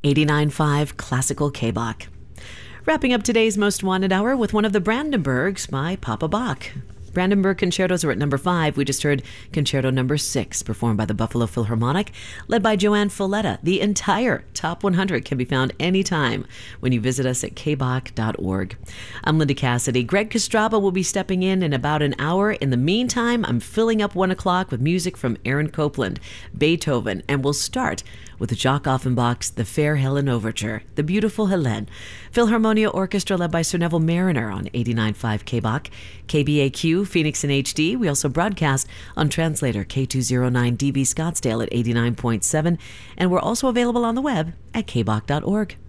89.5 Classical K-Bach. Wrapping up today's Most Wanted Hour with one of the Brandenburgs by Papa Bach. Brandenburg concertos are at number 5. We just heard Concerto number 6, performed by the Buffalo Philharmonic, led by Joanne Folletta. The entire Top 100 can be found anytime when you visit us at kbach.org. I'm Linda Cassidy. Greg Kostraba will be stepping in about an hour. In the meantime, I'm filling up 1 o'clock with music from Aaron Copland, Beethoven, and we'll start with Jacques Offenbach's The Fair Helen Overture, The Beautiful Helene. Philharmonia Orchestra led by Sir Neville Mariner on 89.5 K-Bach. KBAQ, Phoenix in HD. We also broadcast on translator K209 DB Scottsdale at 89.7, and we're also available on the web at kbach.org.